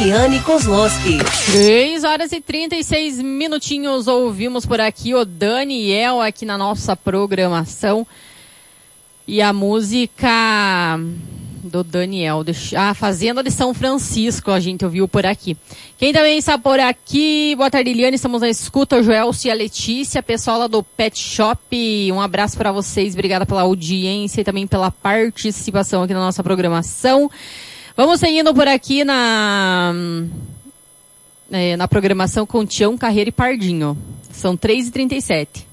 Eliane Kozlowski. 3h36, ouvimos por aqui o Daniel aqui na nossa programação. E a música do Daniel, a Fazenda de São Francisco, a gente ouviu por aqui. Quem também está por aqui, boa tarde, Eliane, estamos na escuta, o Joelcio e a Letícia, pessoal lá do Pet Shop, um abraço para vocês, obrigada pela audiência e também pela participação aqui na nossa programação. Vamos seguindo por aqui na programação com Tião, Carreira e Pardinho. São 3h37.